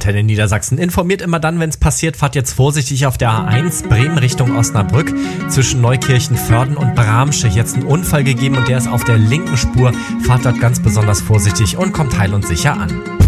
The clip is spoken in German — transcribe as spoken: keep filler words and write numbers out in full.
Antenne Niedersachsen informiert immer dann, wenn es passiert. Fahrt jetzt vorsichtig auf der A eins Bremen Richtung Osnabrück. Zwischen Neukirchen, Vörden und Bramsche jetzt ein Unfall gegeben und der ist auf der linken Spur. Fahrt dort ganz besonders vorsichtig und kommt heil und sicher an.